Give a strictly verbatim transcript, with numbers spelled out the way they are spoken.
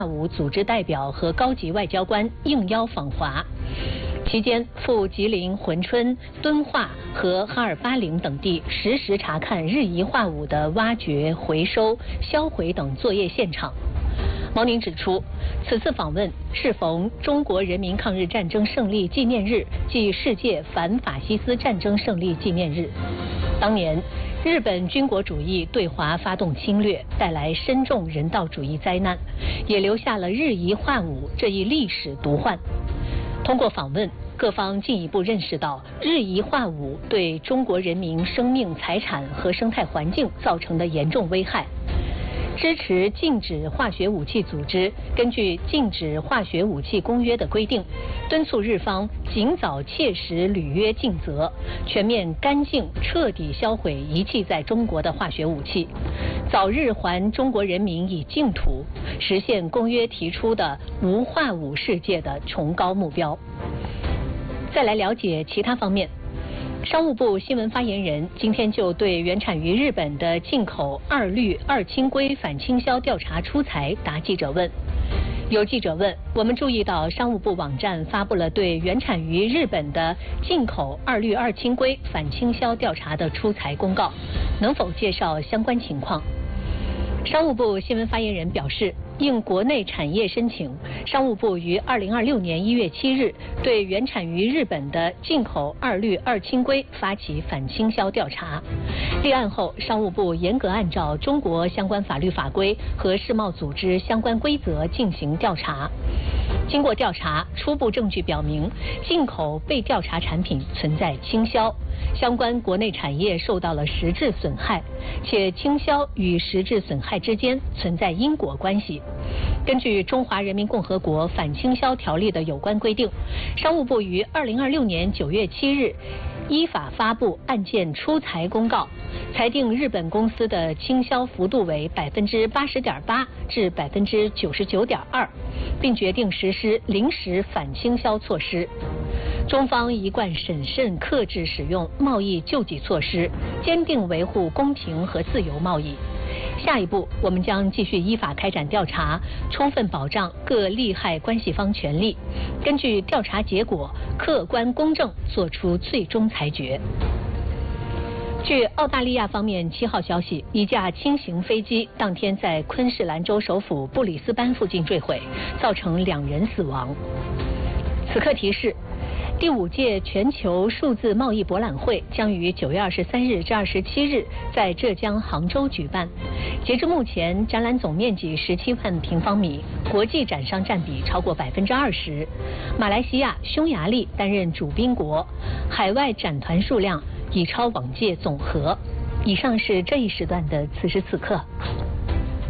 五组织代表和高级外交官应邀访华。期间赴吉林珲春、敦化和哈尔巴陵等地实时查看日夷化武的挖掘、回收、销毁等作业现场。毛宁指出，此次访问适逢中国人民抗日战争胜利纪念日暨世界反法西斯战争胜利纪念日。当年，日本军国主义对华发动侵略，带来深重人道主义灾难，也留下了日夷化武这一历史毒患。通过访问，各方进一步认识到日夷化武对中国人民生命、财产和生态环境造成的严重危害。支持禁止化学武器组织根据《禁止化学武器公约》的规定，敦促日方尽早切实履约尽责，全面干净彻底销毁遗弃在中国的化学武器，早日还中国人民以净土，实现公约提出的无化武世界的崇高目标。再来了解其他方面。商务部新闻发言人今天就对原产于日本的进口二氯二氢硅反倾销调查出材答记者问。有记者问，我们注意到商务部网站发布了对原产于日本的进口二氯二氢硅反倾销调查的出材公告，能否介绍相关情况？商务部新闻发言人表示，应国内产业申请，商务部于二零二六年一月七日对原产于日本的进口二氯二氢硅发起反倾销调查。立案后，商务部严格按照中国相关法律法规和世贸组织相关规则进行调查。经过调查，初步证据表明，进口被调查产品存在倾销，相关国内产业受到了实质损害，且倾销与实质损害之间存在因果关系。根据《中华人民共和国反倾销条例》的有关规定，商务部于二零二六年九月七日依法发布案件出材公告，裁定日本公司的倾销幅度为百分之八十点八至百分之九十九点二，并决定实施临时反倾销措施。中方一贯审慎克制使用贸易救济措施，坚定维护公平和自由贸易。下一步，我们将继续依法开展调查，充分保障各利害关系方权利，根据调查结果客观公正作出最终裁决。据澳大利亚方面七号消息，一架轻型飞机当天在昆士兰州首府布里斯班附近坠毁，造成两人死亡。此刻提示，第五届全球数字贸易博览会将于九月二十三日至二十七日在浙江杭州举办。截至目前，展览总面积十七万平方米，国际展商占比超过百分之二十。马来西亚、匈牙利担任主宾国，海外展团数量已超往届总和。以上是这一时段的此时此刻。